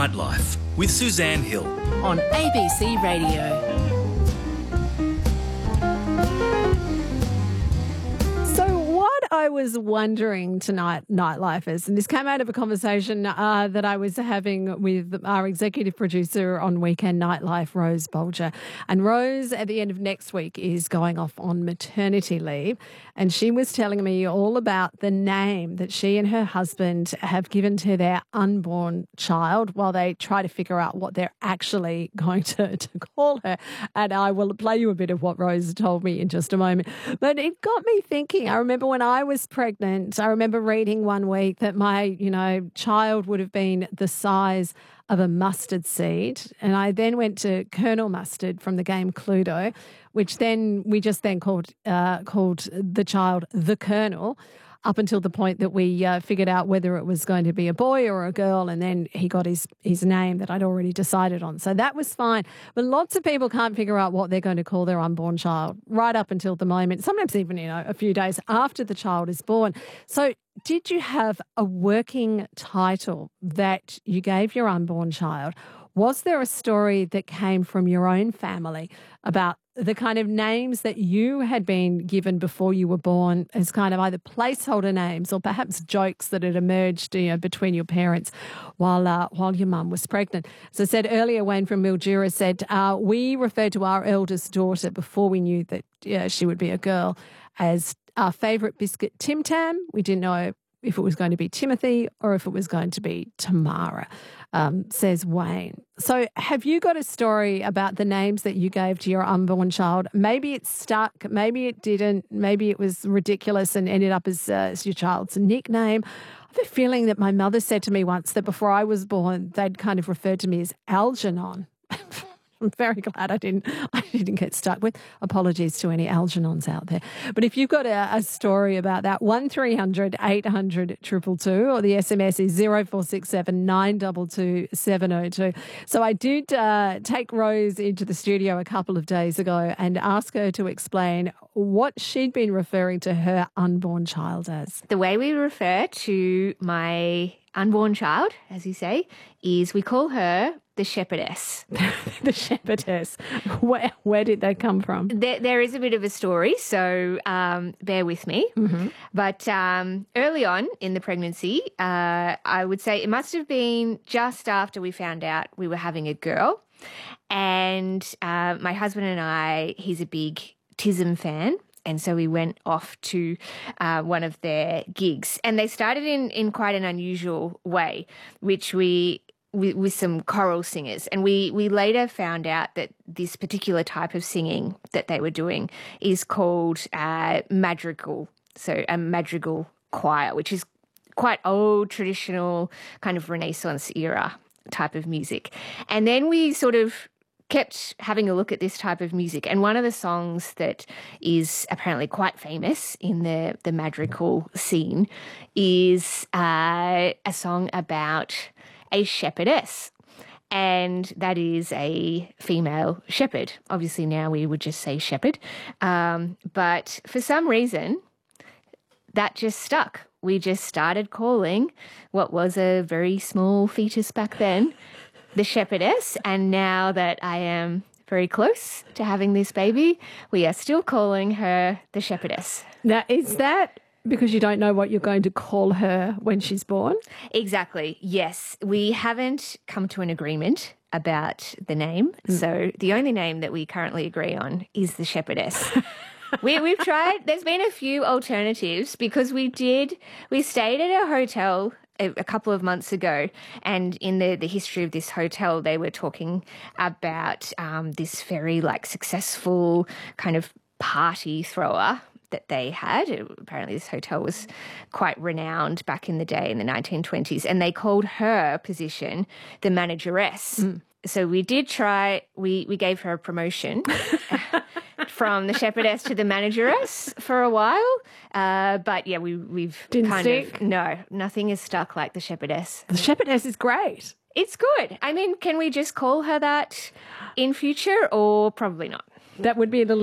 Nightlife with Suzanne Hill on ABC Radio. I was wondering tonight, Nightlifers, and this came out of a conversation that I was having with our executive producer on Weekend Nightlife, Rose Bolger. And Rose, at the end of next week, is going off on maternity leave. And she was telling me all about the name that she and her husband have given to their unborn child while they try to figure out what they're actually going to call her. And I will play you a bit of what Rose told me in just a moment. But it got me thinking. I remember when I was pregnant, I remember reading one week that my, child would have been the size of a mustard seed. And I then went to Colonel Mustard from the game Cluedo, which then we just called the child the Colonel, up until the point that we figured out whether it was going to be a boy or a girl, and then he got his name that I'd already decided on. So that was fine. But lots of people can't figure out what they're going to call their unborn child right up until the moment, sometimes even, a few days after the child is born. So did you have a working title that you gave your unborn child? Was there a story that came from your own family about the kind of names that you had been given before you were born as kind of either placeholder names or perhaps jokes that had emerged between your parents while your mum was pregnant? As I said earlier, Wayne from Mildura said, we referred to our eldest daughter before we knew that she would be a girl as our favourite biscuit, Tim Tam. We didn't know if it was going to be Timothy or if it was going to be Tamara, says Wayne. So have you got a story about the names that you gave to your unborn child? Maybe it stuck, maybe it didn't, maybe it was ridiculous and ended up as your child's nickname. I have a feeling that my mother said to me once that before I was born, they'd kind of referred to me as Algernon. I'm very glad I didn't get stuck with. Apologies to any Algernons out there. But if you've got a story about that, 1300 800 222, or the SMS is 0467 922 702. So I did take Rose into the studio a couple of days ago and ask her to explain what she'd been referring to her unborn child as. The way we refer to my unborn child, as you say, is we call her the shepherdess. The shepherdess. Where did that come from? There is a bit of a story, so bear with me. Mm-hmm. But early on in the pregnancy, I would say it must have been just after we found out we were having a girl. And my husband and I, he's a big TISM fan. And so we went off to one of their gigs. And they started in quite an unusual way, which with some choral singers. And we later found out that this particular type of singing that they were doing is called madrigal. So a madrigal choir, which is quite old, traditional, kind of Renaissance era type of music. And then we sort of kept having a look at this type of music. And one of the songs that is apparently quite famous in the madrigal scene is a song about a shepherdess. And that is a female shepherd. Obviously now we would just say shepherd. But for some reason, that just stuck. We just started calling what was a very small fetus back then the shepherdess. And now that I am very close to having this baby, we are still calling her the shepherdess. Now, is that because you don't know what you're going to call her when she's born? Exactly, yes. We haven't come to an agreement about the name. So the only name that we currently agree on is the shepherdess. We've tried. There's been a few alternatives because we stayed at a hotel a couple of months ago, and in the history of this hotel, they were talking about this very successful kind of party thrower that they had. Apparently this hotel was quite renowned back in the day in the 1920s, and they called her position the manageress. So we did try, we gave her a promotion from the shepherdess to the manageress for a while. But yeah, we've Didn't kind stick? of, no, nothing is stuck like the shepherdess. The shepherdess is great. It's good. I mean, can we just call her that in future, or probably not? That would be a little